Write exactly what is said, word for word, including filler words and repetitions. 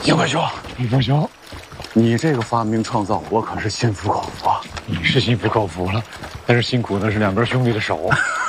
叶怪兄， 李凤兄， 你这个发明创造，我可是心服口服啊！ 你是心服口服了，但是辛苦的是两边兄弟的手。